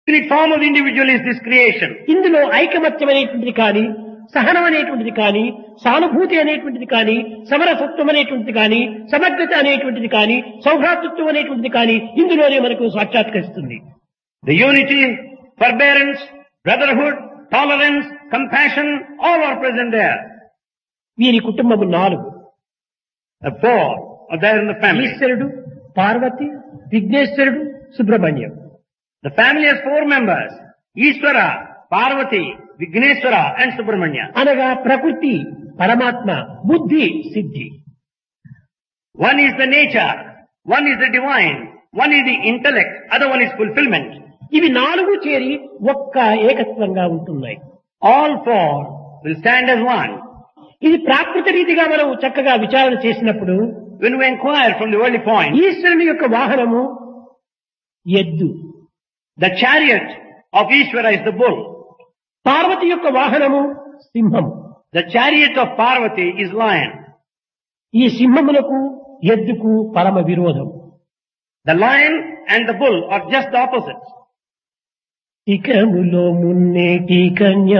Unique form of individual is this creation. ఇందులో ఐకమత్యం అనేటువంటిది కానీ, సహనం అనేటువంటిది కానీ, సానుభూతి అనేటువంటిది కానీ, సమరసత్వం అనేటువంటిది కానీ, సమగ్రత అనేటువంటిది కానీ, సౌభ్రాతృత్వం అనేటువంటిది కానీ ఇందులోనే మనకు సాక్షాత్కరిస్తుంది. The unity, forbearance, brotherhood, tolerance, compassion, all are present there. వీరి కుటుంబము 4. The four are there in the family. ఈశ్వరుడు, పార్వతి, విఘ్నేశ్వరుడు, Subrahmanyam. The family has 4 members. Ishvara, Parvati, Vigneshwara and Subramanya. అనగా ప్రకృతి, పరమాత్మ, బుద్ధి, సిద్ధి. One is the nature, one is the divine, one is the intellect, other one is fulfillment. ఇవి 4 చేరి ఒక్క ఏకత్వంగా ఉంటున్నాయి. All 4 will stand as one. ఇది ప్రాకృత రీతిగా మనం చక్కగా విచారణ చేసినప్పుడు When we inquire from the early point, ఈశ్వరుని యొక్క వాహనము ఎద్దు, the chariot of Ishvara is the bull. Parvati యొక్క వాహనము సింహము. The chariot of Parvati is lion. ఈ సింహములకు ఎద్దుకు పరమ విరోధం. The lion and the bull are just the opposites. ఇకములో మున్నేటి కన్యా,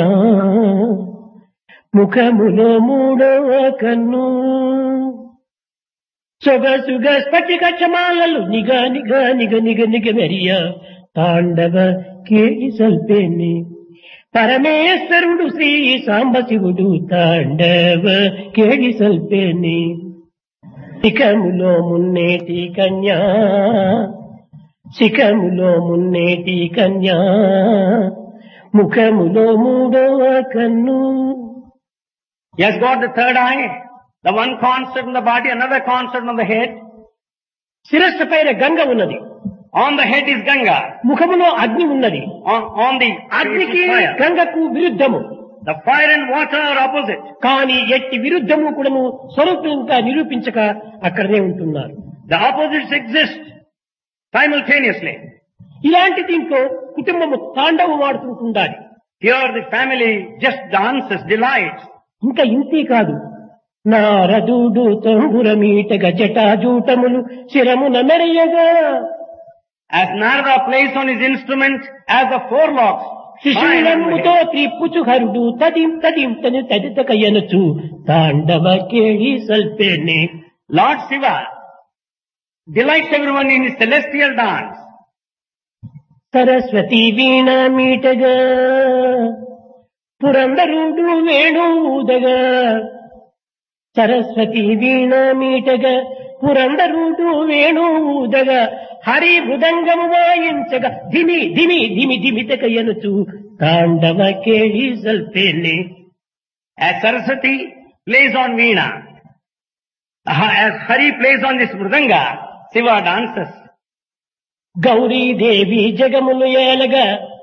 ముఖములో 3వ కన్ను, సొగసుగ స్ఫటిక చమాలలు నిగ నిగ నిగ నిగ నిగ మెరియా తాండవ కేళి సల్పేని, పరమేశ్వరుడు శ్రీ సాంబశివుడు తాండవ కేళి సల్పేని. శిఖములో మున్నేటి కన్యా, శిఖములో మున్నేటి కన్యా, ముఖములో 3వ కన్ను. He has got the third eye, the one concert on the body, another concert on the head. శిరస్సు పైన గంగ ఉన్నది, On the head is Ganga. ముఖములో అగ్ని ఉన్నది. On the అగ్నికి face is fire. గంగకు విరుద్ధము. The fire and water are opposite. కానీ ఎట్టి విరుద్ధము కూడాను స్వరూపంగా నిరూపించక అక్కడనే ఉంటున్నారు. The opposites exist simultaneously. ఇలాంటి దీంట్లో కుటుంబము తాండవం ఆడుతుంటుండాలి. Here the family just dances, delights. ఇంకా ఇంతే కాదు, నారదుడు తంబురమీటగ జటాజూటములు శిరమున మెరయగా, As Narada plays on his instrument, as the forelocks శిశువులమ్ముతో త్రిప్పుచు హరుడు తదిం తదిం తని తదితకయనచు తాండవ కేళి సల్పేని. Lord Shiva delights everyone in his celestial dance. Saraswati veena మీటగా, పురందరుడు వేణువుదగా, Saraswati veena మీటగా, పురందరుడు వేణువుదగా, Hari మృదంగము వాయించగా ధిమి ధిమి ధిమి ధిమితకయనుచు Tandava కేళి సల్పేని. As Saraswati plays on Veena, as Hari plays on this Mridanga, Shiva dances. Gauri Devi జగములు ఏలగా,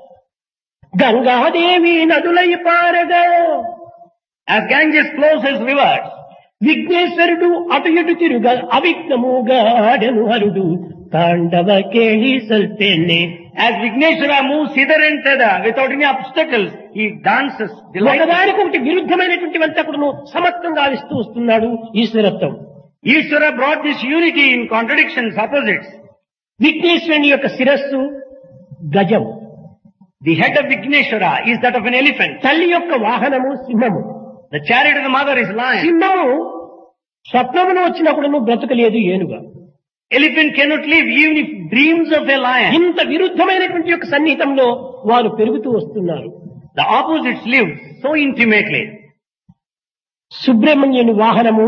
Gangadevi నదులై పారగా, As Ganges flows his rivers, విఘ్నేశ్వరుడు అటు ఇటు తిరుగా అవిఘ్నముగా ఆడెను హరుడు తాండవ కేళి సల్పేని. as Vigneshwara moves hither and thither without any obstacles, he dances, delights. ఒకదానికొకటి విరుద్ధమైనటువంటివంతా కూడా సమత్వంగా ఆవిస్తూ వస్తున్నాడు ఈశ్వరత్వం. Ishvara brought this unity in contradictions, opposites. విఘ్నేశ్వరుని యొక్క శిరస్సు గజం, The head of Vigneshwara is that of an elephant. తల్లి యొక్క వాహనము సింహము. The chariot of the mother is lion. సింహము స్వప్నమును వచ్చినప్పుడు బ్రతకలేదు ఏనుగా. Elephant cannot live even if dreams of a lion. ఇంత విరుద్ధమైనటువంటి యొక్క సన్నిహితంలో వారు పెరుగుతూ వస్తున్నారు. The opposites live so intimately. సుబ్రహ్మణ్యుని వాహనము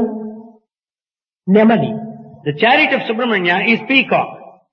నెమలి, The chariot of Subramanya is peacock.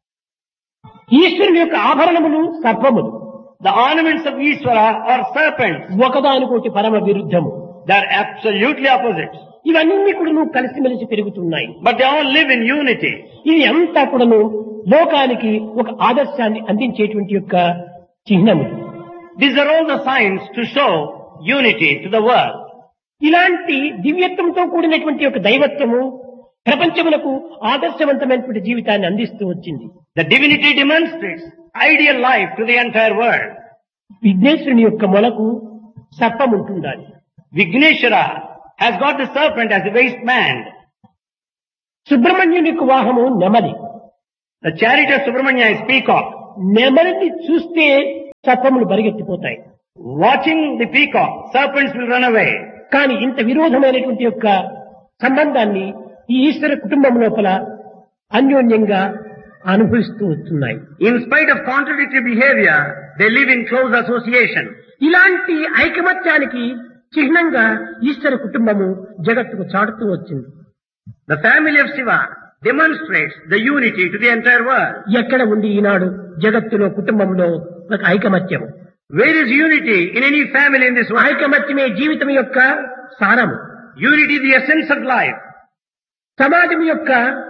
ఈశ్వరుని యొక్క ఆభరణములు సర్పములు. The ornaments of Ishvara are serpents. ఒకదానికొకటి పరమ విరుద్ధము. They are absolutely opposites. ఇవన్నీ కూడాను కలిసిమెలిసి పెరుగుతున్నాయి. But they all live in unity. ఇది అంతా కూడాను లోకానికి ఒక ఆదర్శాన్ని అందించేటువంటి యొక్క చిహ్నము. These are all the signs to show unity to the world. ఇలాంటి దివ్యత్వంతో కూడినటువంటి యొక్క దైవత్వము ప్రపంచములకు ఆదర్శవంతమైనటువంటి జీవితాన్ని అందిస్తూ వచ్చింది. The divinity demonstrates ideal life to the entire world. విఘ్నేశ్వరుని యొక్క మొలకు సర్పం ఉంటుండాలి. Vigneshwara has got the serpent as a waistband. సుబ్రహ్మణ్యుని యొక్క వాహనము నెమలి. The chariot of Subramanya is peacock. నెమలిని చూస్తే సర్పములు పరిగెత్తిపోతాయి. Watching the peacock, serpents will run away. కానీ ఇంత విరోధమైనటువంటి యొక్క సంబంధాన్ని ఈ ఈశ్వర కుటుంబం లోపల అన్యోన్యంగా అనుభవిస్తూ వస్తున్నాయి. In spite of contradictory behavior, they live in close association. ఇలాంటి ఐకమత్యానికి చిహ్నంగా ఈశ్వర కుటుంబము జగత్తుకు చాటుతూ వచ్చింది. The family of Shiva demonstrates the unity to the entire world. ఎక్కడ ఉంది ఈనాడు జగత్తులో కుటుంబంలో ఒక ఐకమత్యం? Where is unity in any family in this world? ఐకమత్యమే జీవితం యొక్క సారము. Unity is the essence of life. సమాజం యొక్క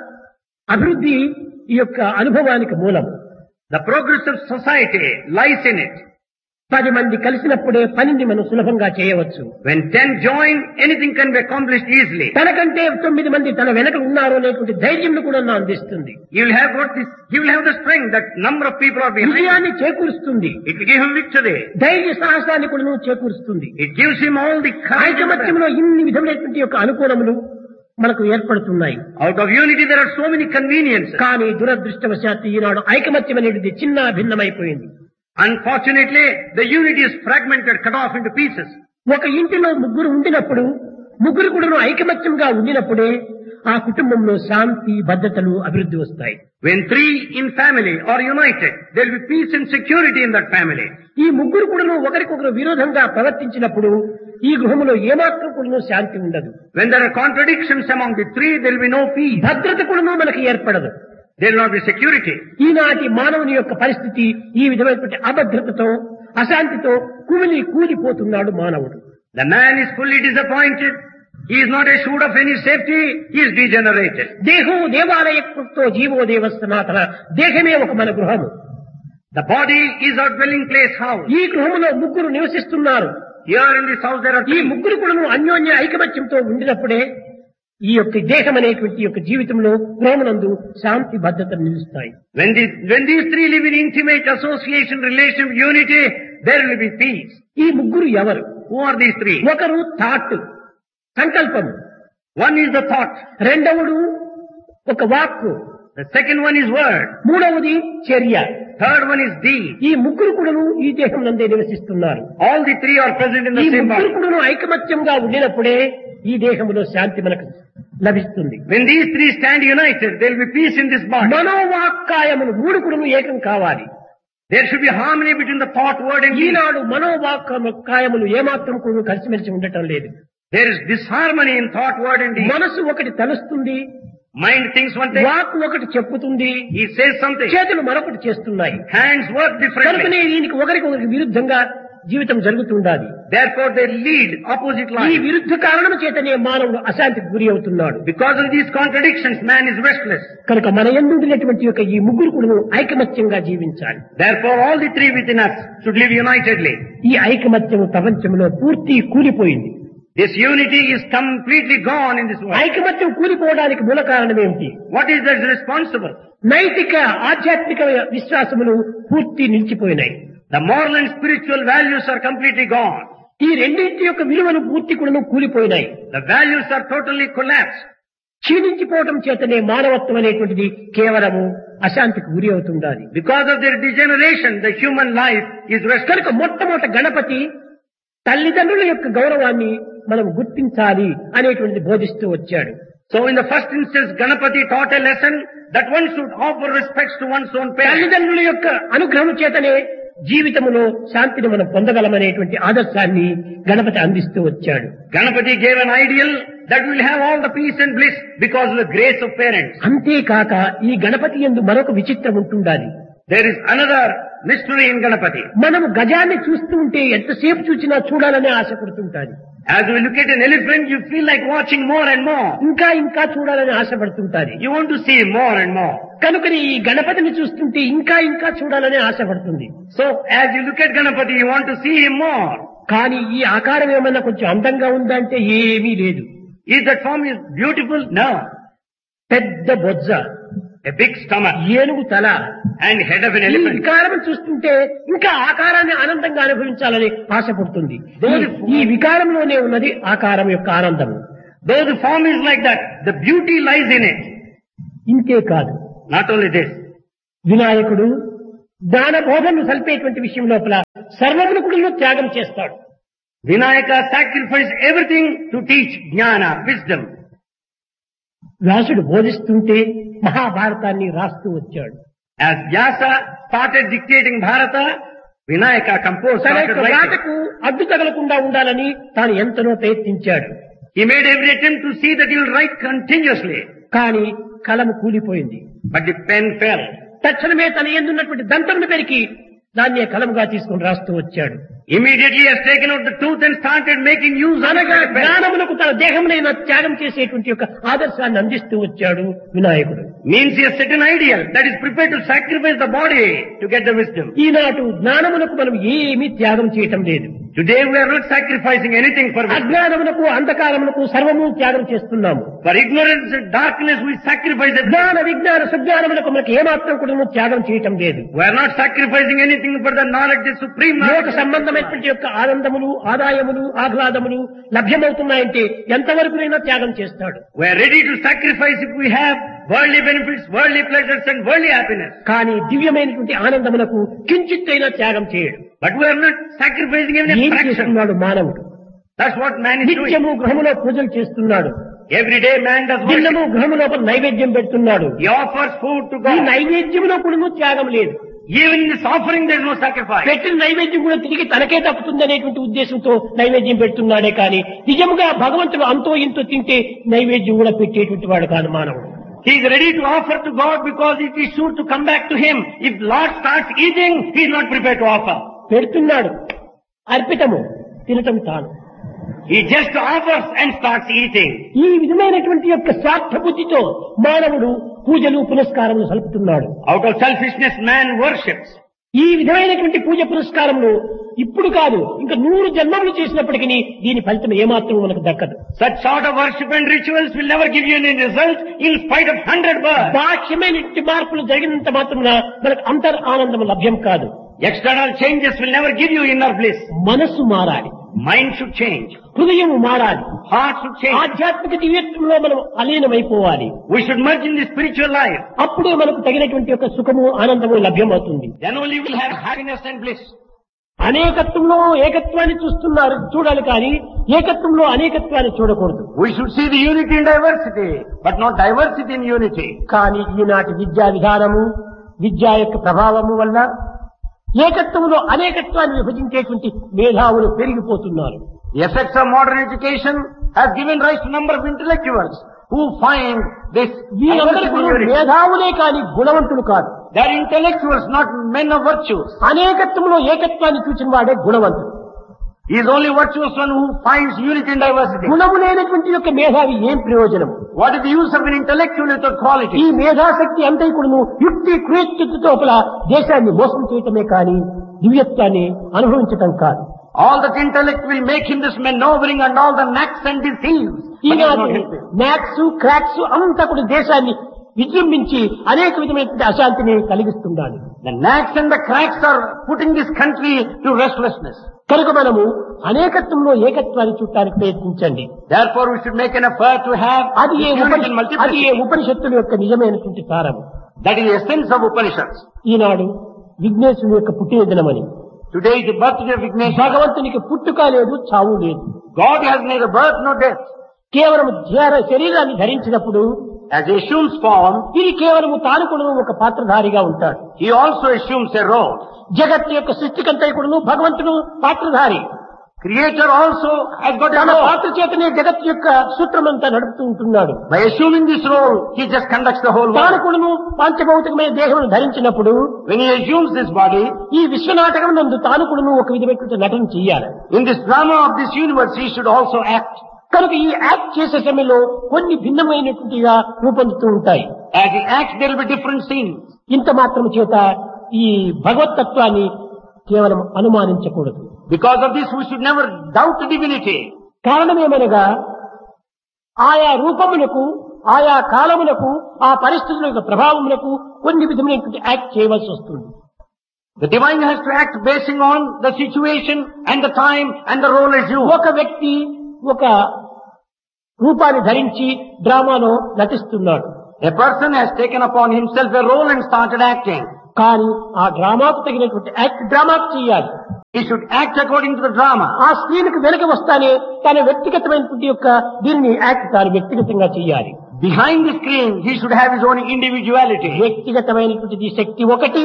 అభివృద్ధి ఈ యొక్క అనుభవానికి మూలం. The progress of society lies in it. 10 మంది కలిసినప్పుడే పనిని మనం సులభంగా చేయవచ్చు. When 10 join, anything can be accomplished easily. తనకంటే 9 మంది తన వెనక ఉన్నారు అనేటువంటి ధైర్యం కూడా అందిస్తుంది. He will have the strength that number of people are behind. విజయాన్ని చేకూరుస్తుంది. It will give him victory. ధైర్య సాహసాన్ని కూడా చేకూరుస్తుంది. It gives him all the courage. ఐకమత్యంలో ఇన్ని విధమైనటువంటి యొక్క అనుకూలములు మనకు ఏర్పడుతున్నాయి. Out of unity there are so many conveniences. కానీ దురదృష్టవశాత్తు ఈనాడు ఐకమత్యం అనేది చిన్న భిన్నమైపోయింది. Unfortunately, the unity is fragmented, cut off into pieces. ఒక ఇంటిలో ముగ్గురు ఉండినప్పుడు ముగ్గురు కూడా ఐకమత్యంగా ఉండినప్పుడే ఆ కుటుంబంలో శాంతి భద్రతలు అభివృద్ధి వస్తాయి. When 3 in family are united, there will be peace and security in that family. ఈ ముగ్గురు కూడా ఒకరికొకరు విరోధంగా ప్రవర్తించినప్పుడు ఈ గృహంలో ఏమాత్రం కూడా శాంతి ఉండదు. When there are contradictions among the 3, there will be no peace. భద్రత కూడా మనకి ఏర్పడదు. There will not be security. ఈనాటి మానవుని యొక్క పరిస్థితి ఈ విధమైనటువంటి అభద్రతతో అశాంతితో కూలిపోతున్నాడు మానవుడు. The man is fully disappointed. He is not assured of any safety. He is degenerated. దేహో దేవాలయకృతో GO దేవ సనాతన. దేహమే ఒక మన గృహము. The body is our dwelling place house. ఈ గృహములో ముగ్గురు నివసిస్తున్నారు. Here in this house there are ఈ 3. ముగ్గురు కూడా అన్యోన్య ఐకమత్యంతో ఉండినప్పుడే ఈ యొక్క దేహం అనేటువంటి యొక్క జీవితంలో గృహమునందు శాంతి భద్రతలు నిలుస్తాయి. When these 3 live in intimate association, relation, unity, there will be peace. ఈ ముగ్గురు ఎవరు? Who are these 3? ఒకరు థాట్, సంకల్పం. One is the thought. రెండవడు ఒక వాక్కు. The second one is word. మూడవది చర్య. Third one is deed. ఈ ముగ్గురు కూడాను ఈ దేహం నందే నివసిస్తున్నారు. All the 3 are present in the ఈ same ముగ్గురు body. కూడాను ఐకమత్యంగా ఉండినప్పుడే ఈ దేహంలో శాంతి మనకు లభిస్తుంది. When ththese 3 stand united, there will be peace in this body. మనోవాక్కాయములు 3 కూడాను ఏకం కావాలి. There should be harmony between the thought, word and deed. ఈనాడు మనోవాక్కాయములు ఏమాత్రం కూడా కలిసిమెలిసి ఉండటం లేదు. There is disharmony in thought, word and deed. మనసు ఒకటి తలుస్తుంది, Mind thinks one thing. Walk ఒకటి చెప్పుతుంది, He says something. చేతులు మరొకటి చేస్తున్నాయి. Hands work differently. కనుకనే దీనికి ఒకరికి విరుద్ధంగా జీవితం జరుగుతుండాలి. Therefore they lead opposite ఈ lives. విరుద్ధ కారణం చేతనే మానవుడు అశాంతికి గురి అవుతున్నాడు. Because of these contradictions, man is restless. కనుక మన యందు ఉండినటువంటి యొక్క ఈ ముగ్గురు కూడా ఐకమత్యంగా జీవించాలి. Therefore all the 3 within us should live unitedly. ఈ ఐకమత్యం ప్రపంచంలో పూర్తి కూలిపోయింది. This unity is completely gone in this world. ఐకమత్యం కూలిపోవడానికి మూల కారణం ఏమిటి? What is that responsible? నైతిక ఆధ్యాత్మిక విశ్వాసములు పూర్తి నిలిచిపోయినాయి. The moral and spiritual values are completely gone. ఈ రెండింటి యొక్క విలువలు పూర్తి కూడా కూలిపోయినాయి. The values are totally collapsed. క్షీణించిపోవటం చేతనే మానవత్వం అనేటువంటిది కేవలము అశాంతికి గురి అవుతుండాలి. Because of their degeneration, the human life is restless. కనుక మొట్టమొదట గణపతి తల్లిదండ్రుల యొక్క గౌరవాన్ని మనం గుర్తించాలి అనేటువంటిది బోధిస్తూ వచ్చాడు. So in the first instance, Ganapati taught a lesson that one should offer respects to one's own parents. తల్లిదండ్రుల యొక్క అనుగ్రహం చేతనే జీవితంలో శాంతిని మనం పొందగలమనేటువంటి ఆదర్శాన్ని గణపతి అందిస్తూ వచ్చాడు. Ganapati gave an ideal that will have all the peace and bliss because of the grace of parents. అంతేకాక ఈ గణపతి యందు మరొక విచిత్రం ఉంటుండాలి. There is another mystery in Ganapati. మనము గజాన్ని చూస్తూ ఉంటే ఎంతసేపు చూసినా చూడాలనే ఆశ పడుతుంటాది. As we look at an elephant, you feel like watching more and more. ఇంకా ఇంకా చూడాలని ఆశపడుతుంటాది. You want to see more and more. కనుకని ఈ గణపతిని చూస్తుంటే ఇంకా ఇంకా చూడాలని ఆశపడుతుంది. So as you look at Ganapati, you want to see him more. కానీ ఈ ఆకారం ఏమన్నా కొంచెం అందంగా ఉందంటే ఏమీ లేదు. Is that form is beautiful? No. పెద్ద బొజ్జ, A big stomach ఏనుగు తల, and head of an ఈ elephant. వికారం చూస్తుంటే ఇంకా ఆకారాన్ని ఆనందంగా అనుభవించాలని ఆశపడుతుంది. ఈ వికారంలోనే ఉన్నది ఆకారం యొక్క ఆనందం. Though the form is like that, the beauty lies in it. ఇంతే కాదు, Not only this, వినాయకుడు జ్ఞాన బోధనను సల్పేటువంటి విషయం లోపల సర్వమును కూడా త్యాగం చేస్తాడు. Vinayaka sacrificed everything to teach jnana, wisdom. వ్యాసుడు బోధిస్తుంటే మహాభారతాన్ని రాస్తూ వచ్చాడు. As Vyasa started dictating Bharata, Vinayaka composed, తన started యొక్క writing. రాటకు అడ్డు తగలకుండా ఉండాలని తాను ఎంతనో ప్రయత్నించాడు. He made every attempt to see that he will write continuously, కానీ కలము కూలిపోయింది. but the pen fell. తక్షణమే తన ఎందున్నటువంటి దంతమును పెరికి దాన్నే కలముగా తీసుకుని రాస్తూ వచ్చాడు. Immediately he has taken out the tooth and started making use of అనగా the pen. జ్ఞానమునకు తన దేహమునైనా త్యాగం చేసేటువంటి యొక్క ఆదర్శాన్ని అందిస్తూ వచ్చాడు వినాయకుడు. Means he has set an ideal that is prepared to sacrifice the body to get the wisdom. ఈనాడు జ్ఞానమునకు మనం ఏమీ త్యాగం చేయటం లేదు. Today we are not sacrificing anything for wisdom. అజ్ఞానమునకు అంధకారమునకు సర్వము త్యాగం చేస్తున్నాము. For ignorance and darkness we sacrifice everything. జ్ఞాన విజ్ఞాన సుజ్ఞానములకు మనకు ఏమాత్రం కూడా త్యాగం చేయటం లేదు. We are not sacrificing anything but the knowledge, the supreme లోక knowledge. సంబంధమైనటువంటి యొక్క ఆనందములు, ఆదాయములు, ఆహ్లాదములు లభ్యమవుతున్నాయంటే ఎంతవరకునైనా త్యాగం చేస్తాడు. We are ready to sacrifice if we have worldly benefits, worldly pleasures and worldly happiness. కానీ దివ్యమైనటువంటి ఆనందమునకు కించిత్తైనా త్యాగం చేయడు. But we are not sacrificing even ఏం a fraction. చేస్తున్నాడు మానవుడు? That's what man is doing. నిత్యము గృహములో పూజలు చేస్తున్నాడు. Every day man does దినము worship. గృహము లోపల నైవేద్యం పెడుతున్నాడు. He offers food to ఈ God. నైవేద్యములో కూడా త్యాగం లేదు. Even in this offering there is no sacrifice. పెట్టిన నైవేద్యం కూడా తిరిగి తనకే తప్పుతుంది అనేటువంటి ఉద్దేశంతో నైవేద్యం పెడుతున్నాడే కానీ నిజముగా భగవంతుడు అంతో ఇంతో తింటే నైవేద్యం కూడా పెట్టేటువంటి వాడు కాదు మానవుడు. He is ready to offer to God because it is sure to come back to him. If Lord starts eating, he is not prepared to offer. పెడుతున్నాడు అర్పితము, తినటం తాను. He just offers and starts eating. ఈ విధమైనటువంటి యొక్క స్వార్థ బుద్ధితో మానవుడు పూజలు పునస్కారములు సలుపుతున్నాడు. Out of selfishness man worships. ఈ విధమైనటువంటి పూజ పురస్కారములు ఇప్పుడు కాదు ఇంకా 100 జన్మములు చేసినప్పటికీ దీని ఫలితం ఏమాత్రం మనకు దక్కదు. Such sort of worship and rituals will never give you any result in spite of 100 births. బాహ్యమైనటువంటి మార్పులు జరిగినంత మాత్రమున మనకు అంతర్ ఆనందం లభ్యం కాదు. External changes will never give you inner bliss. మనస్సు మారాలి, Mind should change. హృదయం మారాలి, Heart should change. ఆధ్యాత్మిక దివ్యత్వంలో మనం అలీనమైపోవాలి. We should merge in the spiritual life. అప్పుడే మనకు తగినటువంటి యొక్క సుఖము ఆనందము లభ్యమవుతుంది. Then only we will have happiness and bliss. అనేకత్వంలో ఏకత్వాన్ని చూడాలి కానీ ఏకత్వంలో అనేకత్వాన్ని చూడకూడదు. We should see the unity in diversity, but not diversity in unity. కానీ ఈనాటి విద్యా విధానము, విద్య యొక్క ప్రభావము వల్ల ఏకత్వంలో అనేకత్వాన్ని విభజించేటువంటి మేధావులు పెరిగిపోతున్నారు. The effects of modern education have given rise to a number of intellectuals who find this వీళ్ళందరూ diversity in కూడా unity. మేధావులే కానీ గుణవంతులు కాదు. They are intellectuals, not men of virtues. అనేకత్వంలో ఏకత్వాన్ని చూసిన వాడే గుణవంతుడు. He is only virtuous one who finds unity in diversity. గుణము లేనటువంటి యొక్క మేధావి ఏం ప్రయోజనం? What is the use of an intellectual without ఈ quality? మేధాశక్తి అంతా కూడా యుక్తి క్రియత్తుతో లోపల దేశాన్ని మోసం చేయటమే కానీ దివ్యత్వాన్ని అనుభవించటం కాదు. All that intellect will make him this maneuvering and all the knacks and deceives. But it will not help him. Max cracks అంతా కూడా దేశాన్ని విజృంభించి అనేక విధమైనటువంటి అశాంతిని కలిగిస్తున్నాడు. The knacks and the cracks are putting this country to restlessness. కనుక మనము అనేకత్వంలో ఏకత్వాన్ని చూడటానికి ప్రయత్నించండి. Therefore we should make an effort to have అది ఏ unity in multiplicity. ఉపనిషత్తుల యొక్క నిజమైనటువంటి సారం. That is the essence of Upanishads. ఈనాడు విఘ్నేశుని యొక్క పుట్టినదినమని. Today is the birthday of Vignesh. భగవంతునికి పుట్టుక లేదు, చావు లేదు. God has neither birth nor death. కేవలం శరీరాన్ని ధరించినప్పుడు As he assumes form, ఇది కేవలము తాను కూడా ఒక పాత్రధారిగా ఉంటాడు. he also assumes a role. జగత్తు యొక్క సృష్టికంతా కూడా భగవంతుడు పాత్రధారి. Creator also has got a తన role. పాత్ర చేతనే జగత్తు యొక్క సూత్రమంతా నడుపుతూ ఉంటున్నాడు. By assuming this role, he just conducts the whole తాను world. కూడా పాంచభౌతికమైన దేహమును ధరించినప్పుడు When he assumes this body, ఈ విశ్వనాటకం నందు తాను కూడా ఒక విధమైనటువంటి నటన చెయ్యాలి. in this drama of this universe, he should also act. కనుక ఈ యాక్ట్ చేసే సమయంలో కొన్ని భిన్నమైనటువంటిగా రూపొందుతూ ఉంటాయి. As he acts, there will be different scenes. ఇంత మాత్రం చేత ఈ భగవత్తత్వాన్ని కేవలం అనుమానించకూడదు. Because of this, we should never doubt the divinity. కారణమేమనగా ఆయా రూపములకు, ఆయా కాలములకు, ఆ పరిస్థితుల యొక్క ప్రభావములకు కొన్ని విధమైనటువంటి యాక్ట్ చేయవలసి వస్తుంది. The divine has to act basing on the situation and the time and the role assumed. ఒక వ్యక్తి ఒక రూపాన్ని ధరించి డ్రామాలో నటిస్తున్నాడు. A person has taken upon himself a role and started acting. కానీ ఆ డ్రామాకు తగినటువంటి యాక్ట్ డ్రామాకు చేయాలి. He should act according to the drama. ఆ స్క్రీన్కి వెనక వస్తానే తన వ్యక్తిగతమైనటువంటి యొక్క దీన్ని యాక్ట్ తాను వ్యక్తిగతంగా చేయాలి. Behind the screen, he should have his own individuality. వ్యక్తిగతమైనటువంటి శక్తి ఒకటి,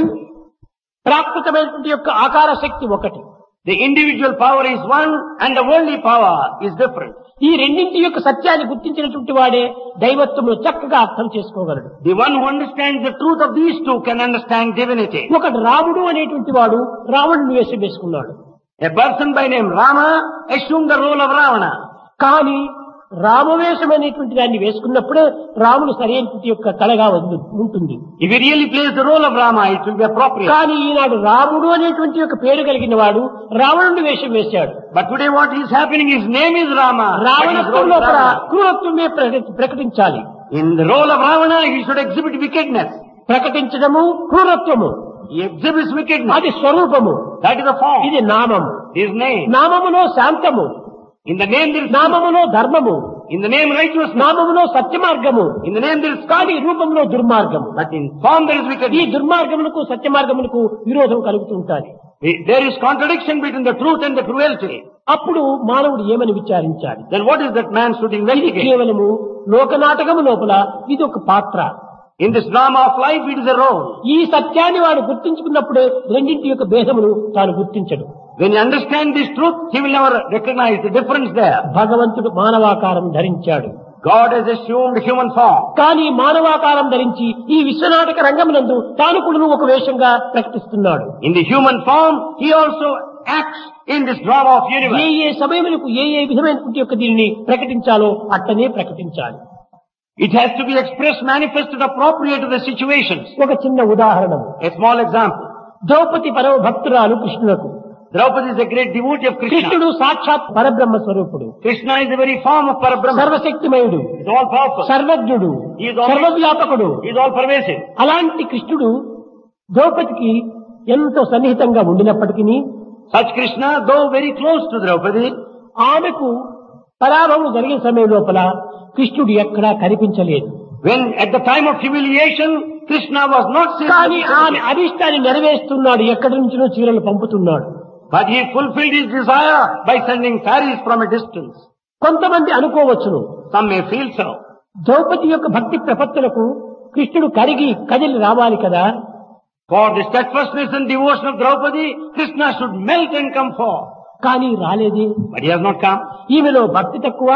ప్రాకృతమైనటువంటి యొక్క ఆకార శక్తి ఒకటి. The individual power is one and the worldly power is different. ఈ రెండింటి యొక్క సత్యాన్ని గుర్తించినటువంటి వాడే దైవత్వము చక్కగా అర్థం చేసుకోగలడు. The one who understands the truth of these two can understand divinity. ఒకడు రాముడు అనేటువంటి వాడు రావణుని వేషం వేసుకున్నాడు. A person by name Rama assumed the role of Ravana. కానీ రామవేషం అనేటువంటి దాన్ని వేసుకున్నప్పుడే రాముడు సరైనటువంటి యొక్క కళగా ఉంటుంది. If he really plays the role of Rama, it will be appropriate. కానీ ఈనాడు రాముడు అనేటువంటి యొక్క పేరు కలిగిన వాడు రావణుని వేషం వేశాడు. But today what is happening, his name is Rama. రావణత్వంలో క్రూరత్వమే ప్రకటించాలి. In the role of Ravana, he should exhibit wickedness. ప్రకటించడము క్రూరత్వము. He exhibits wickedness. అది స్వరూపము. That is the form. ఇది నామము. His name. నామములో శాంతము. In the name there is నామములో ధర్మము. In the name righteousness. నామములో సత్యమార్గము. In the name there is కానీ రూపంలో దుర్మార్గము. But in form there is ఈ wickedness. దుర్మార్గములకు సత్యమార్గములకు విరోధం కలుగుతుంటాది. There is contradiction between the truth and the cruelty. అప్పుడు మానవుడు ఏమని విచారించాలి? Then what is that man should ఇది investigate? కేవలము లోకనాటకము లోపల ఇది ఒక పాత్ర. In this drama of life, it is a role. ఈ సత్యాన్ని వాడు గుర్తించుకున్నప్పుడే రెండింటి యొక్క భేదమును తాను గుర్తించడు. When you understand this truth, he will never recognize the difference there. భగవంతుడు మానవాకారం ధరించాడు. God has assumed human form. కానీ మానవాకారం ధరించి ఈ విశ్వనాటక రంగమునందు తాను కూడా ఒక వేషంగా ప్రకటిస్తున్నాడు. In the human form, he also acts in this drama of universe. ఏ సమయములకు ఏ విధమైనటువంటి యొక్క దీనిని ప్రకటించాలో అట్టనే ప్రకటించాలి. It has to be expressed, manifested, appropriate to the situations. ఒక చిన్న ఉదాహరణ. A small example. ద్రౌపది పరమ భక్తురాలు కృష్ణునకు. Draupadi is a great devotee of Krishna. కృష్ణుడు సాక్షాత్ పరబ్రహ్మ స్వరూపుడు. Krishna is the very form of Parabrahma. సర్వశక్తిమయుడు. He is all powerful. సర్వజ్ఞుడు. He is all సర్వవ్యాపకుడు. He is all pervasive. అలాంటి కృష్ణుడు ద్రౌపదికి ఎంతో సన్నిహితంగా ఉండినప్పటికీ Such Krishna, though very close to Draupadi, ఆమెకు పరాభవం జరిగిన సమయం లోపల కృష్ణుడు ఎక్కడా కనిపించలేదు. when at the time of humiliation, Krishna was not seen. కానీ ఆమె అభిష్టాన్ని నెరవేరుస్తున్నాడు. ఎక్కడి నుంచినో చీరలు పంపుతున్నాడు. But he fulfilled his desire by sending saris from a distance. కొంతమంది అనుకోవచ్చును, Some may feel so. Draupadi యొక్క భక్తి ప్రపత్తులకు కృష్ణుడు కదిలి రావాలి కదా. For the steadfastness and devotion of Draupadi, Krishna should melt and come forth. కానీ రాలేదే. But he has not come. ఈమెలో భక్తి తక్కువ,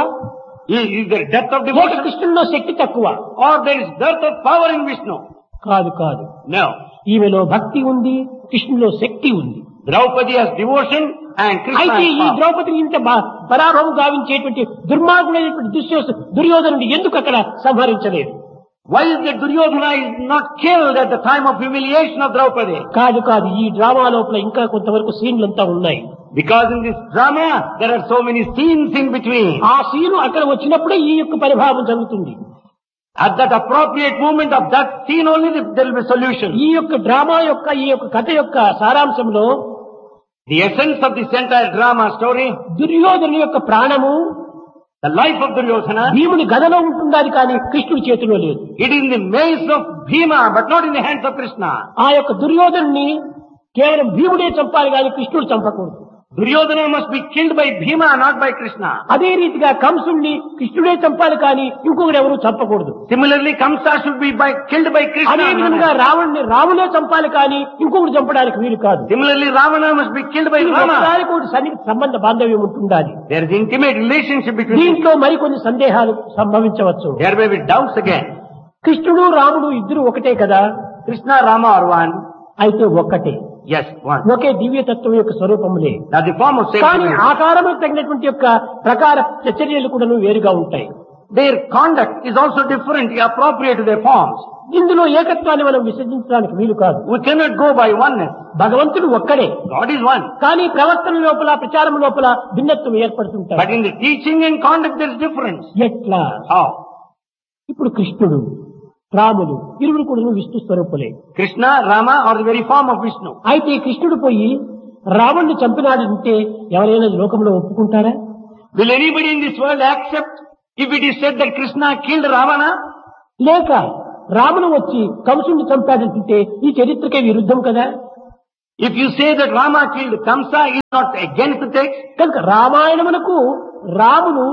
Is there depth of లేక devotion? కృష్ణుల్లో శక్తి తక్కువ? Or there is dearth of power in Vishnu? కాదు. No. ఈమెలో భక్తి ఉంది, కృష్ణులో శక్తి ఉంది. Draupadi has devotion and Krishna అయితే has ఈ power. ద్రౌపదిని ఇంత పరాభవం గావించేటువంటి దుర్మార్గుడైనటువంటి దుర్యోధనుడు ఎందుకు అక్కడ సంహరించలేదు? Why is that Duryodhana is not killed at the time of humiliation of Draupadi? కాదు. ఈ డ్రామా లోపల ఇంకా కొంతవరకు సీన్లంతా ఉన్నాయి. Because in this drama, there are so many scenes in between. ఆ సీను అక్కడ వచ్చినప్పుడే ఈ యొక్క పరిభావం జరుగుతుంది. At that appropriate moment of that scene only, there will be solution. ఈ యొక్క డ్రామా యొక్క ఈ యొక్క కథ యొక్క సారాంశంలో The essence of this entire drama story, దుర్యోధను యొక్క ప్రాణము the life of Duryodhana, భీముని గదలో ఉంటుందని కానీ కృష్ణుడి చేతిలో లేదు. it is in the maze of Bhima, but not in the hands of Krishna. ఆ యొక్క దుర్యోధనుని కేవలం భీముడే చంపాలి కానీ కృష్ణుడు చంపకూడదు. Duryodhana must be killed by Bhima, not by Krishna. అదే రీతిగా కంసుడిని కృష్ణుడే చంపాలి కానీ ఇంకొకరు ఎవరు చంపకూడదు. Similarly, Kamsa should be killed by Krishna. అదే విధంగా రావణుని రాములే చంపాలి కానీ ఇంకొకరు చంపడానికి వీలు కాదు. Similarly, Ravana must be killed by Rama. ఒకసారి కూడా సన్నిహిత సంబంధ బాంధవ్యం ఉంటుండాలి. There is intimate relationship between them. దీంట్లో మరికొన్ని సందేహాలు సంభవించవచ్చు. There may be doubts again. కృష్ణుడు రాముడు ఇద్దరు ఒకటే కదా. Krishna, Rama are one. అయితే ఒక్కటే. Yes, one. ఒకే దివ్యతత్వం యొక్క స్వరూపములే. That's the form of కానీ same. ఆకారము తగినటువంటి యొక్క ప్రకార చర్యలు కూడా వేరుగా ఉంటాయి. Their conduct is also different, appropriate to their forms. ఇందులో ఏకత్వాన్ని మనం విసర్జించడానికి వీలు కాదు. We cannot go by oneness. భగవంతుడు ఒక్కడే. God is one. కానీ ప్రవర్తన లోపల ప్రచారం లోపల భిన్నత్వం ఏర్పడుతుంటాయి. But in the teaching and conduct there is difference. ఎట్లా? How? ఇప్పుడు కృష్ణుడు రాముడు ఇరువురు కూడా Vishnu స్వరూపులే. Krishna, Rama are the very form of Vishnu. అయితే కృష్ణుడు పోయి రావణ్ణి చంపినాడంటే ఎవరైనా లోకంలో ఒప్పుకుంటారా? Will anybody in this world accept if it is said that Krishna killed Ravana? లేక రామును వచ్చి కంసుని చంపాడంటే ఈ చరిత్రకే విరుద్ధం కదా. If you say that Rama killed Kamsa is not against the text, కనుక రామాయణమునకు రాముడు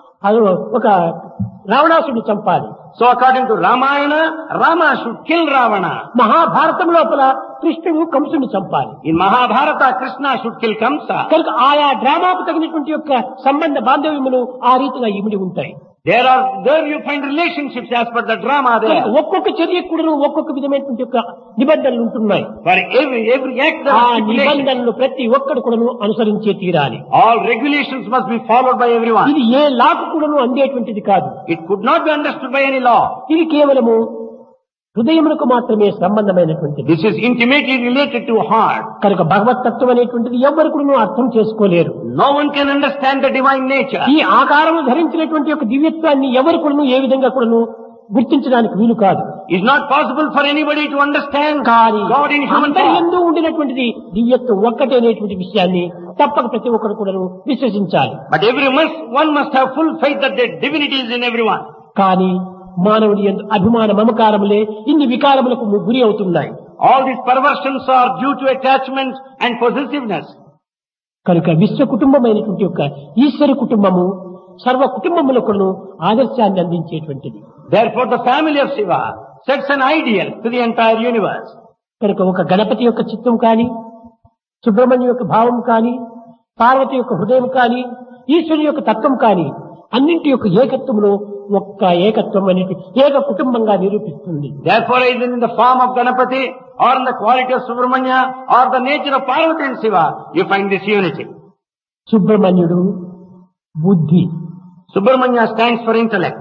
ఒక రావణాసుడిని చంపాలి. so according to Ramayana, Rama should kill Ravana. Mahabharatam లోపల కృష్ణుడు కంసుని చంపాలి. In Mahabharata, Krishna should kill Kamsa. కనుక ఆయా డ్రామాకు తగినటువంటి యొక్క సంబంధ బాంధవ్యములు ఆ రీతిగా ఇమిడి ఉంటాయి. There you find relationships as per the drama there. ఒక్కొక్క చర్యకు కూడా ఒక్కొక్క విధమైనటువంటి యొక్క నిబంధనలు ఉంటున్నాయి. For every act ఆ నిబంధనలు ప్రతి ఒక్కరు కూడా అనుసరించే తీరాలి. All regulations must be followed by everyone. ఇది ఏ లాకు కూడా అందేటువంటిది కాదు. It could not be understood by any law. ఇది కేవలము హృదయములకు మాత్రమే సంబంధమైనటువంటిది. This is intimately related to heart. కనుక భగవత్ తత్వం అనేటువంటిది ఎవరు కూడా అర్థం చేసుకోలేరు. No one can understand the divine nature. ఈ ఆకారము ధరించినటువంటి యొక్క దివ్యత్వాన్ని ఎవరు కూడా ఏ విధంగా కూడా గుర్తించడానికి వీలు కాదు. It's not possible for anybody to understand కానీ God in human form. అంతర్యందు ఉండినటువంటిది దివ్యత్వం ఒక్కటే అనేటువంటి విషయాన్ని తప్పక ప్రతి ఒక్కరు కూడా విశ్వసించాలి. But one must have full faith that the divinity is in everyone. కానీ మానవుడి యందు అభిమాన మమకారములే ఇన్ని వికారములకు గురి అవుతున్నాయి. All these perversions are due to attachment and possessiveness. కనుక విశ్వ కుటుంబమైనటువంటి యొక్క ఈశ్వర కుటుంబము సర్వ కుటుంబములకు ఆదర్శాన్ని అందించేటువంటిది. Therefore the family of Shiva sets an ideal to the entire universe. కనుక ఒక గణపతి యొక్క చిత్తం కానీ, సుబ్రహ్మణ్యం యొక్క భావం కానీ, పార్వతి యొక్క హృదయం కానీ, ఈశ్వరుని యొక్క తత్వం కానీ అన్నింటి యొక్క ఏకత్వంలో ఒక్క ఏకత్వం అనేది ఏక కుటుంబంగా నిరూపిస్తుంది. Therefore either in the form of Ganapati or in the quality of Subramanya or the nature of Parvati and Shiva, you find this unity. సుబ్రహ్మణ్యుడు బుద్ధి, Subramanya stands for intellect.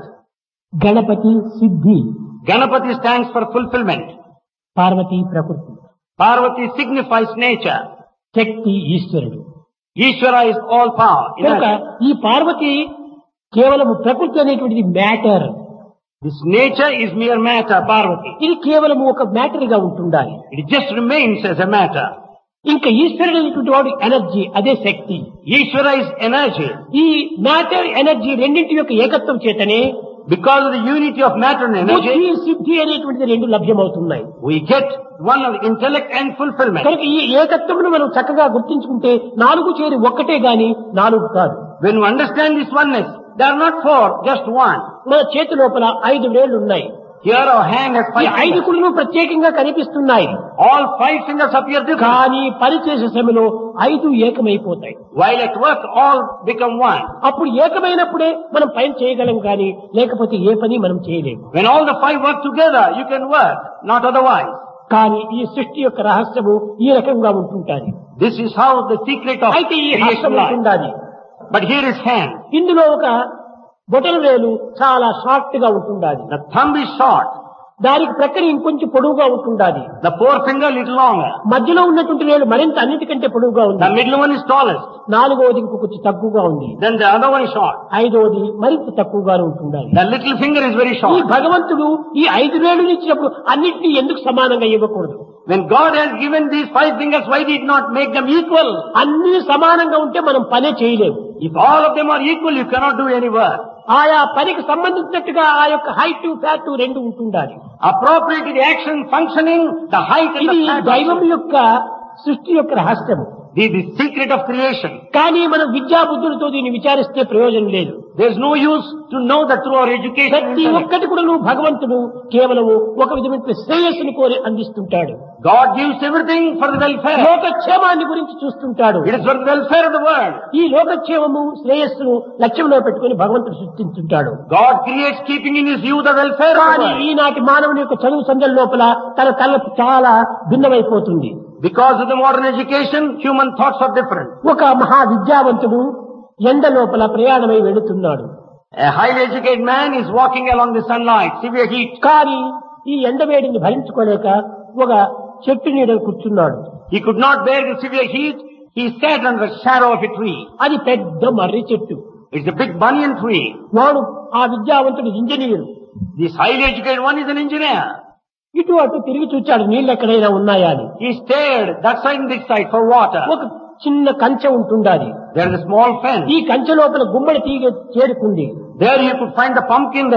Ganapati Siddhi, Ganapati stands for fulfillment. Parvati ప్రకృతి, Parvati signifies nature. శక్తి ఈశ్వరుడు. Ishvara is all power. కనుక ఈ పార్వతి కేవలం ప్రకృతి అనేటువంటిది matter. This nature is mere matter, Parvati. ఇది కేవలం ఒక మ్యాటర్ గా ఉంటుండాలి. It just remains as a matter. ఇంకా ఈశ్వరుడు అనేటువంటి వాడు ఎనర్జీ, అదే శక్తి. Ishvara is energy. ఈ మ్యాటర్ ఎనర్జీ రెండింటి యొక్క ఏకత్వం చేతనే Because of the unity of matter and బుద్ధి energy, సిద్ధి అనేటువంటిది రెండు లభ్యమవుతున్నాయి. we get one of intellect and fulfillment. కనుక ఈ ఏకత్వమును మనం చక్కగా గుర్తించుకుంటే 4 చేరి ఒక్కటే గాని 4 కాదు. When you understand this oneness, they are not 4, just 1. మన చేతి లోపల 5 వేళ్లు ఉన్నాయి. Here our hand has ఈ 5 5 fingers. కుళ్ళు ప్రత్యేకంగా కనిపిస్తున్నాయి. All 5 fingers appear different. కానీ పనిచేసే సమయంలో 5 ఏకమైపోతాయి. While at work, all become one. అప్పుడు ఏకమైనప్పుడే మనం పని చేయగలం కానీ లేకపోతే ఏ పని మనం చేయలేము. When all the 5 work together, you can work, not otherwise. కానీ ఈ సృష్టి యొక్క రహస్యము ఈ రకంగా ఉంటుంటాది. This is how the secret of అయితే ఈ creation హస్తం lies. ఉంటుండాలి. But here is hand. ఇందులో ఒక బొటన వేలు చాలా షార్ట్ గా ఉంటుండాలి. The thumb is short. దానికి ప్రక్కన ఇంకొంచెం పొడవుగా ఉంటుండాలి. The forefinger little longer. మధ్యలో ఉన్నటువంటి వేలు మరింత అన్నిటికంటే పొడవుగా ఉంది. The middle one is tallest. 4వది ఇంకొంచెం తక్కువగా ఉంది. Then the other one is short. 5వది మరింత తక్కువగా ఉంటుండాలి. The little finger is very ఈ short. భగవంతుడు ఈ 5 వేలు ఇచ్చినప్పుడు అన్నింటినీ ఎందుకు సమానంగా ఇవ్వకూడదు? When God has given these 5 fingers, why did not make them equal? అన్ని సమానంగా ఉంటే మనం పనే చేయలేము. If all of them are equal, you cannot do any work. ఆయా పనికి సంబంధించినట్టుగా ఆ యొక్క హైట్ ఫ్యాట్ రెండు ఉంటుండాలి. Appropriate to the action functioning, the height and ఇది the fat. దైవం యొక్క సృష్టి యొక్క రహస్యము. The secret of creation. కానీ మనం విద్యా బుద్ధులతో దీన్ని విచారిస్తే ప్రయోజనం లేదు. There is no use to know that through our education. ప్రతి ఒక్కటి కూడా భగవంతుడు కేవలం ఒక విధమైన శ్రేయస్సును కోరి అందిస్తుంటాడు. God gives everything for the welfare. లోకక్షేమాన్ని గురించి చూస్తుంటాడు. It is for the welfare of the world. ఈ లోకక్షేమము శ్రేయస్సును లక్ష్యంలో పెట్టుకుని భగవంతుడు సృష్టించుంటాడు. God creates keeping in his view the welfare of the కానీ world. ఈనాటి మానవుని యొక్క చదువు సంధ్యల లోపల తన తల చాలా భిన్నమైపోతుంది. Because of the modern education, human thoughts are different. ఒక మహా విద్యావంతుడు ఎండ లోపల ప్రయాణమై వెళుతున్నాడు. A highly educated man is walking along the sunlight, severe heat. కానీ ఈ ఎండ వేడిని భరించుకోలేక ఒక చెట్టు నీడలో కూర్చున్నాడు. He could not bear the severe heat. He sat under the shadow of a tree. అది పెద్ద మర్రి చెట్టు. It's a big banyan tree. వాడు ఆ విద్యావంతుడు engineer. This highly educated one is an engineer. ఇటు అటు తిరిగి చూచాడు నీళ్ళు ఎక్కడైనా ఉన్నాయా అని. He stared that side and this side for water. ఒక చిన్న కంచె ఉంటుండాలి. There is a small fence. ఈ కంచె లోపల గుమ్మడి తీగ చేరుకుంది. There you could find the pumpkin there.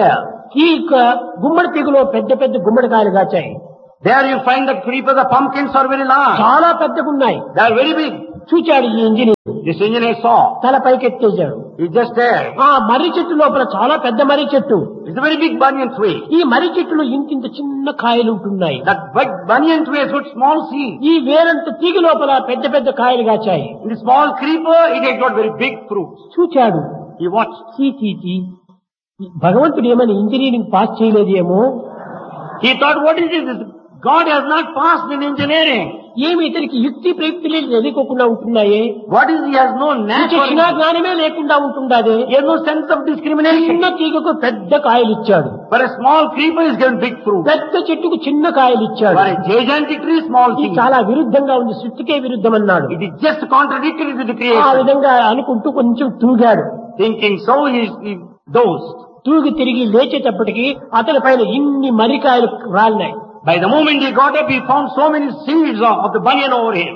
ఈ గుమ్మడి తీగలో పెద్ద పెద్ద గుమ్మడికాయలు కాచాయి. There you find the creeper, the pumpkins are very large. చాలా పెద్దగా ఉన్నాయి. They are very big. చూచాడు ఈ ఇంజనీర్. This engineer saw. తల పైకెత్తేశాడు. He just there. ఆ మర్రి చెట్టు లోపల చాలా పెద్ద మర్రి చెట్టు. It's a very big banyan tree. ఈ మర్రి చెట్టులో ఇంతింత చిన్న కాయలు ఉంటున్నాయి. That big banyan tree has got small seeds. ఈ వేరంత తీగ లోపల పెద్ద పెద్ద కాయలు కాచాయి. In the small creeper, it has got very big fruits. చూచాడు. He watched. చీ భగవంతుడు ఏమని engineering pass చేయలేదేమో. He thought, what is this? God has not passed in engineering. ఏమి ఇతనికి యుక్తి ప్రయుక్తులే తెలియకోకుండా ఉంటున్నాయే. What is he has no natural జ్ఞానమే లేకుండా ఉంటుండదే. He has no sense of discrimination. చిన్న తీగకు పెద్ద కాయలు ఇచ్చాడు. For a small creeper is given big fruit. పెద్ద చెట్టుకు చిన్న కాయలు ఇచ్చాడు. For a gigantic tree, small ఇది seed. చాలా విరుద్ధంగా ఉంది, సృష్టికే విరుద్ధం అన్నాడు. It is just contradictory to the ఆ creation. విధంగా అనుకుంటూ కొంచెం తూగాడు. Thinking so, he dozed. తూగి తిరిగి లేచేటప్పటికి అతని పైన ఇన్ని మర్రికాయలు రాలినాయి. By the moment he got up, he found so many seeds of the banyan over him.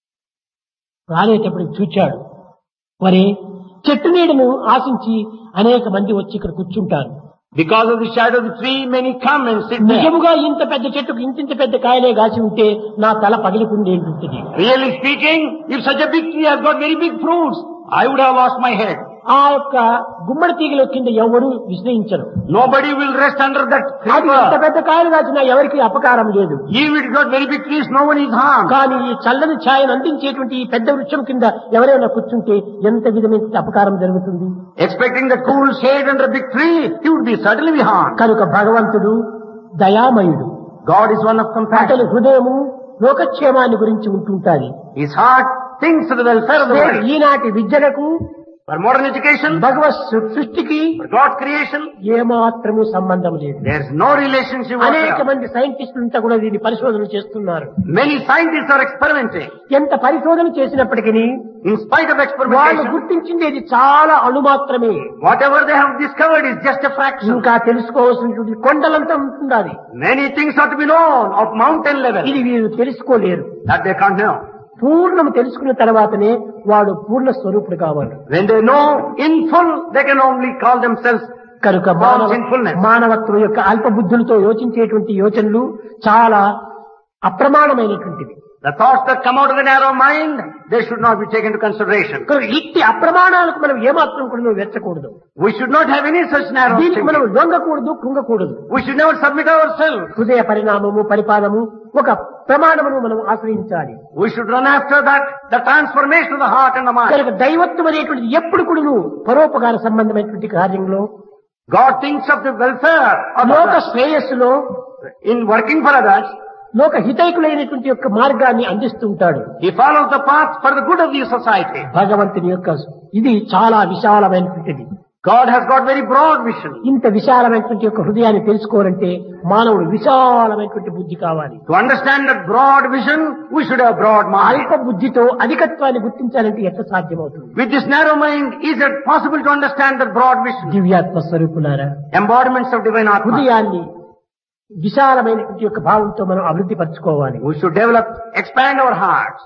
రాలేటప్పటికి చూచాడు. మరి చెట్టు నీడను ఆశించి అనేక మంది వచ్చి ఇక్కడ కూర్చుంటారు. Because of the shadow of the tree, many come and sit there. నిజముగా ఇంత పెద్ద చెట్టుకు ఇంతింత పెద్ద కాయలే కాసి ఉంటే నా తల పగిలికుండి ఉంటుంది. Really speaking, if such a big tree has got very big fruits, I would have lost my head. ఆ యొక్క గుమ్మడి తీగల కింద ఎవరు విశ్రయించరు. Nobody will rest under that అది ఎంత creeper. పెద్ద కాయలు కాసినా ఎవరికి అపకారం లేదు. If it got very big trees, no one is harmed. కానీ ఈ చల్లని ఛాయను అందించేటువంటి ఈ పెద్ద వృక్షం కింద ఎవరైనా కూర్చుంటే ఎంత విధమైన అపకారం జరుగుతుంది. Expecting the cool shade under a big tree, he would be certainly be harmed. కనుక భగవంతుడు దయామయుడు. God is one of అతని compassion. హృదయము లోకక్షేమాన్ని గురించి ఉంటుంటాది. His heart thinks of the welfare of the world. ఈనాటి విద్యలకు For modern education, భగవత్ సృష్టికి for God's creation, ఏమాత్రము సంబంధం లేదు. there is no relationship అనేక whatsoever. మంది సైంటిస్టులంతా కూడా దీన్ని పరిశోధన చేస్తున్నారు. Many scientists are experimenting. ఎంత పరిశోధన చేసినప్పటికీ In spite of వాళ్ళు experimentation, గుర్తించింది ఇది చాలా అణు మాత్రమే. whatever they have discovered is just a fraction. ఇంకా తెలుసుకోవాల్సినటువంటి కొండలంతా ఉంటున్నది. Many things are to be known of mountain level ఇది వీరు తెలుసుకోలేరు. that they can't know. పూర్ణము తెలుసుకున్న తర్వాతనే వాడు పూర్ణ స్వరూపుడు కావాలి. When they know in full, they can only call themselves కనుక మానవత్వం యొక్క అల్ప బుద్ధులతో యోచించేటువంటి యోచనలు చాలా అప్రమాణమైనటువంటివి. the thoughts that come out of the narrow mind, they should not be taken into consideration. కనుక ఇట్టి అప్రమాణాలకు మనం ఏమాత్రం కూడా వెచ్చకూడదు. We should not have any such narrow దీనికి మనం thinking. లొంగకూడదు, కుంగకూడదు. We should never submit ourselves. హృదయ పరిణామము పరిపాలము ఒక ప్రమాణమును మనం ఆశ్రయించాలి. We should run after that, the transformation of the heart and the mind. కనుక దైవత్వం అనేటువంటిది ఎప్పుడు కూడా పరోపకార సంబంధమైనటువంటి కార్యంలో, God thinks of the welfare of లోక others. శ్రేయస్సులో, In working for others, లోక హితైకులైనటువంటి యొక్క మార్గాన్ని అందిస్తూ ఉంటాడు. he follows the path for the good of the society. భగవంతుని యొక్క ఇది చాలా విశాలమైనటువంటిది. God has got very broad vision. ఇంత విశాలమైనటువంటి యొక్క హృదయాన్ని తెలుసుకోవాలంటే మానవుడు విశాలమైనటువంటి బుద్ధి కావాలి. To understand that broad vision, we should have broad mind. అల్ప బుద్ధితో అధికత్వాన్ని గుర్తించాలంటే ఎట్లా సాధ్యమవుతుంది? With this narrow mind, is it possible to understand that broad vision? దివ్యాత్మ స్వరూపులారా, Embodiments of divine Atma. హృదయాన్ని విశాలమైనటువంటి యొక్క భావంతో మనం అభివృద్ధి పరచుకోవాలి. We should develop, expand our hearts,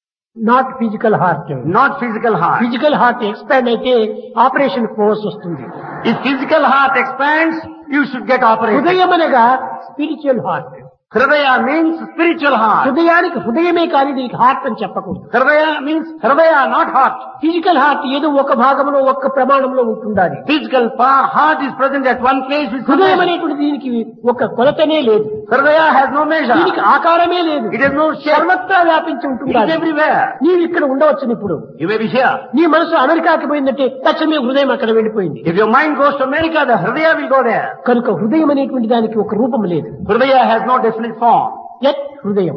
not physical heart. not physical heart. Physical heart expand అయితే operation force వస్తుంది. If physical heart expands, you should get operated. హృదయం అనగా spiritual heart. Hridaya means spiritual heart. హృదయానికి హృదయమే కానీ దీనికి heart అని చెప్పకూడదు. Hridaya means Hridaya, not heart. Physical heart ఏదో ఒక భాగంలో ఒక్క ప్రమాణంలో ఉంటుండాలి. Physical heart is present at one place with హృదయం Hridaya. అనేటువంటి దీనికి ఒక కొలతనే లేదు. Hridaya has no measure. దీనికి ఆకారమే లేదు. It has no shape. సర్వత్రా వ్యాపించి It is ఉంటుండాలి. everywhere. నీవు ఇక్కడ ఉండవచ్చు. ఇప్పుడు You may be here. నీ మనసు అమెరికాకి పోయిందంటే తక్షణమే హృదయం అక్కడ వెళ్ళిపోయింది. If your mind goes to America, the Hridaya will go there. కనుక హృదయం అనేటువంటి దానికి ఒక రూపం లేదు. Hridaya has no definite form. యత్ హృదయం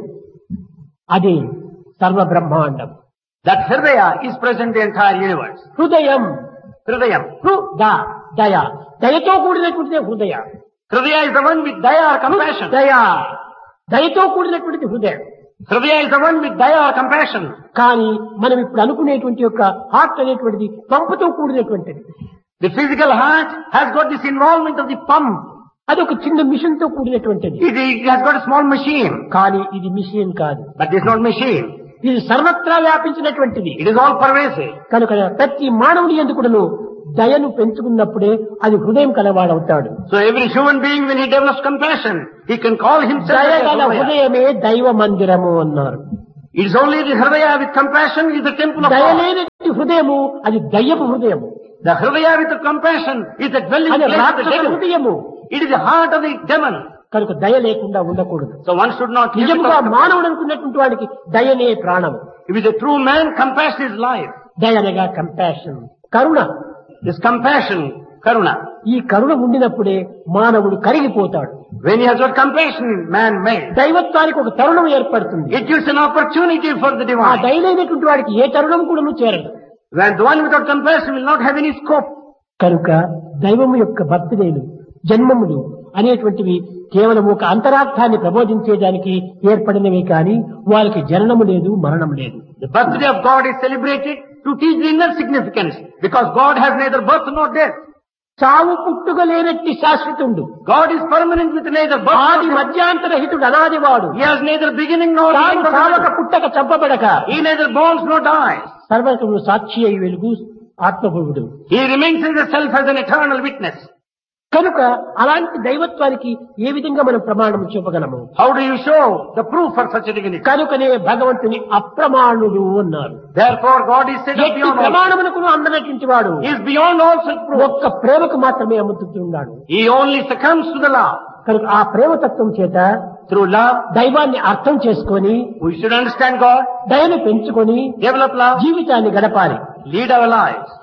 అదే సర్వ బ్రహ్మాండం. That Hridaya is present in the entire universe. హృదయం Hridayam. దయ, దయతో కూడినటువంటిదే హృదయ. Hridaya is the one with daya or compassion. దయతో కూడినటువంటిది హృదయం. Hridaya is the one with daya or compassion. కానీ మనం ఇప్పుడు అనుకునేటువంటి యొక్క హార్ట్ అనేటువంటిది పంపుతో కూడినటువంటిది. The physical heart has got this involvement of the pump. అది ఒక చిన్న మిషన్ తో కూడినటువంటిది. It has got a small machine. కానీ ఇది మిషన్ కాదు. But it's not machine. ఇది సర్వత్రా వ్యాపించినటువంటిది. It is all pervasive. కనుక ప్రతి మానవుని యందు కూడాను దయను పెంచుకున్నప్పుడే అది హృదయం కలవాడవుతాడు. So every human being, when he develops compassion, he can call himself దయగల a హృదయమే దైవ మందిరము అన్నారు. It is only the Hridaya with compassion is the temple of God. దయలేని హృదయము అది దయ్యపు హృదయము. The Hridaya with the compassion is the dwelling అది place of the రాక్షస devil. హృదయము. It is the heart of the demon. కనుక దయ లేకుండా ఉండకూడదు. So one should not live నిజముగా without compassion. మానవుడు అనుకున్నటువంటి వాడికి దయనే ప్రాణం. If he is a true man, compassion is life. దయనగా compassion, Karuna. This compassion, karuna. ఈ కరుణ ఉండినప్పుడే మానవుడు కరిగిపోతాడు. When he has got compassion, man made. దైవత్వానికి ఒక తరుణం ఏర్పడుతుంది. It gives an opportunity for the ఆ divine. దయలేనటువంటి వాడికి ఏ తరుణం కూడా చేరదు. When the one without compassion will not have any scope. కనుక దైవము యొక్క బర్త్డేలు, జన్మములు అనేటువంటివి కేవలం ఒక అంతరార్థాన్ని ప్రబోధించేదానికి ఏర్పడినవి కానీ వారికి జననము లేదు, మరణం లేదు. The birthday of God is celebrated to teach the inner significance, because God has neither birth nor death. చావు పుట్టుక లేనట్టి శాశ్వతుడు. God is permanent with neither birth ఆది nor death. మధ్యాంతరహితుడు, అనాదివాడు. He has neither beginning nor తాను end. చావక పుట్టక చంపబడక He neither borns nor dies. సర్వకము సాక్షి అయి వెలుగు ఆత్మభువుడు. He remains in the self as an eternal witness. కనుక అలాంటి దైవత్వానికి ఏ విధంగా మనం ప్రమాణం చూపగలము? How do you show the proof for such a divinity? కనుకనే భగవంతుని అప్రమాణుడు అన్నారు. Therefore God is said of ఎట్టి beyond all. ప్రమాణమునకు అందనటువంటి వాడు He is beyond all such proof. ఒక్క ప్రేమకు మాత్రమే అమ్ముతున్నాడు. He only succumbs to the love. కనుక ఆ ప్రేమతత్వం చేత Through love, దైవాన్ని అర్థం చేసుకొని we should understand God, దయను పెంచుకొని develop love, జీవితాన్ని గడపాలి. lead our lives.